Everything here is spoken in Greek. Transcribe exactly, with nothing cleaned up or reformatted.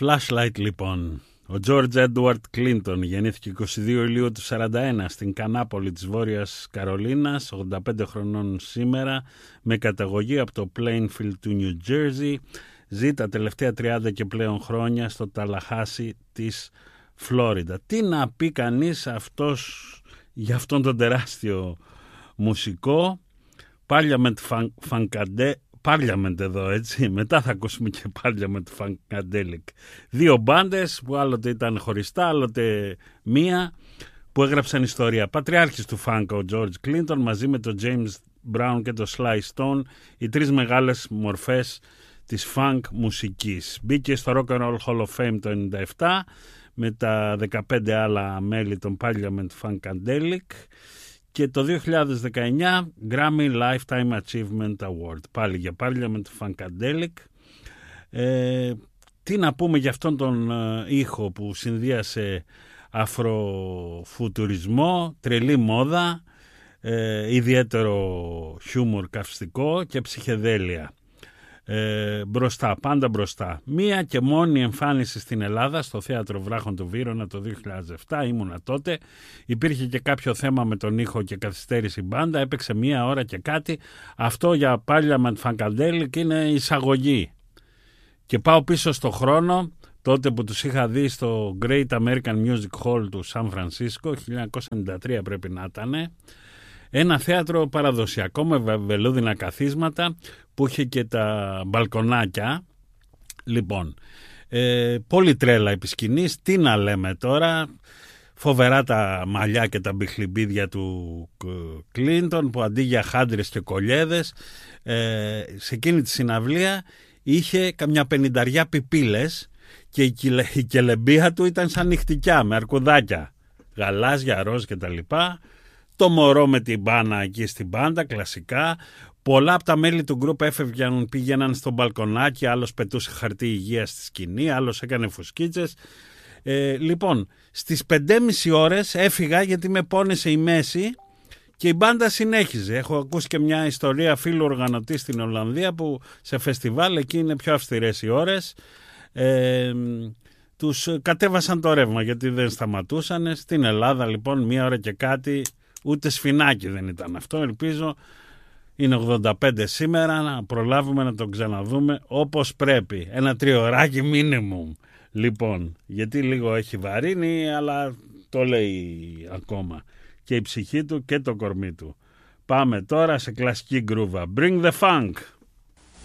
Flashlight λοιπόν. Ο George Edward Clinton γεννήθηκε εικοστή δεύτερη Ιουλίου του σαράντα ένα στην Κανάπολη της Βόρειας Καρολίνας, ογδόντα πέντε χρονών σήμερα, με καταγωγή από το Plainfield του New Jersey. Ζει τα τελευταία τριάντα και πλέον χρόνια στο Ταλαχάσι της Φλόριντα. Τι να πει κανείς αυτός, για αυτόν τον τεράστιο μουσικό. Parliament Funkadelic. Parliament εδώ, έτσι. Μετά θα ακούσουμε και Parliament Funkadelic. Δύο μπάντες που άλλοτε ήταν χωριστά, άλλοτε μία, που έγραψαν ιστορία. Πατριάρχης του funk ο George Clinton μαζί με τον James Brown και τον Sly Stone, οι τρεις μεγάλες μορφές της funk μουσικής. Μπήκε στο Rock and Roll Hall of Fame το ενενήντα επτά με τα δεκαπέντε άλλα μέλη των Parliament Funkadelic. Και το δύο χιλιάδες δεκαεννιά Grammy Lifetime Achievement Award. Πάλι για Parliament Funkadelic. Ε, τι να πούμε για αυτόν τον ε, ήχο που συνδύασε αφροφουτουρισμό, τρελή μόδα, ε, ιδιαίτερο χιούμορ καυστικό και ψυχεδέλεια. Ε, μπροστά, πάντα μπροστά. Μία και μόνη εμφάνιση στην Ελλάδα στο Θέατρο Βράχων του Βύρωνα το δύο χιλιάδες επτά, ήμουνα τότε. Υπήρχε και κάποιο θέμα με τον ήχο και καθυστέρησε η μπάντα, έπαιξε μία ώρα και κάτι. Αυτό για Parliament Funkadelic είναι εισαγωγή. Και πάω πίσω στο χρόνο, τότε που τους είχα δει στο Great American Music Hall του Σαν Φρανσίσκο, χίλια εννιακόσια ενενήντα τρία πρέπει να ήταν. Ένα θέατρο παραδοσιακό με βελούδινα καθίσματα που είχε και τα μπαλκονάκια. Λοιπόν, ε, πολύ τρέλα επί σκηνής. Τι να λέμε τώρα, φοβερά τα μαλλιά και τα μπιχλιμπίδια του Κλίντον που αντί για χάντρες και κολιέδες, ε, σε εκείνη τη συναυλία είχε καμιά πενηνταριά πιπίλες και η, κυλε, η κελεμπία του ήταν σαν νυχτικιά με αρκουδάκια, γαλάζια, ροζ και τα λοιπά. Το μωρό με την μπάνα εκεί στην μπάντα, κλασικά. Πολλά από τα μέλη του γκρουπ έφευγαν, πήγαιναν στο μπαλκονάκι, άλλος πετούσε χαρτί υγείας στη σκηνή, άλλος έκανε φουσκίτσες. Ε, λοιπόν, στις πέντε και μισή ώρες έφυγα γιατί με πόνεσε η μέση και η μπάντα συνέχιζε. Έχω ακούσει και μια ιστορία φίλου οργανωτή στην Ολλανδία που σε φεστιβάλ εκεί είναι πιο αυστηρές οι ώρες. Ε, τους κατέβασαν το ρεύμα γιατί δεν σταματούσαν. Στην Ελλάδα λοιπόν μία ώρα και κάτι, ούτε σφινάκι δεν ήταν αυτό. Ελπίζω, είναι ογδόντα πέντε σήμερα, να προλάβουμε να τον ξαναδούμε όπως πρέπει. Ένα τριωράκι minimum. Λοιπόν, γιατί λίγο έχει βαρύνει, αλλά το λέει ακόμα. Και η ψυχή του και το κορμί του. Πάμε τώρα σε κλασική γκρούβα. Bring the funk.